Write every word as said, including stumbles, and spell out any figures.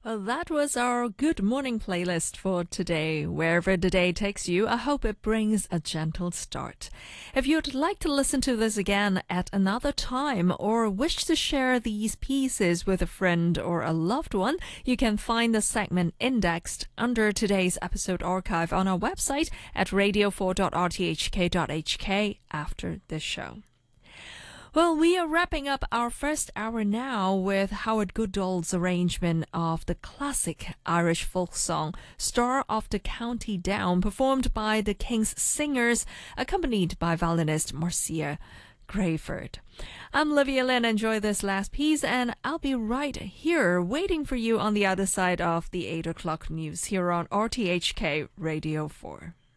Well, that was our good morning playlist for today. Wherever the day takes you, I hope it brings a gentle start. If you'd like to listen to this again at another time or wish to share these pieces with a friend or a loved one, you can find the segment indexed under today's episode archive on our website at radio four dot r t h k dot h k after this show. Well, we are wrapping up our first hour now with Howard Goodall's arrangement of the classic Irish folk song Star of the County Down, performed by the King's Singers, accompanied by violinist Marcia Crayford. I'm Livia Lynn. Enjoy this last piece, and I'll be right here waiting for you on the other side of the eight o'clock news here on R T H K Radio four.